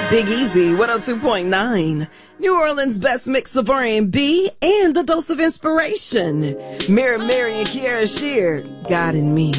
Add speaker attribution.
Speaker 1: Big Easy, 102.9. New Orleans' best mix of R&B and a dose of inspiration. Mary and Kiara Sheard, God in Me.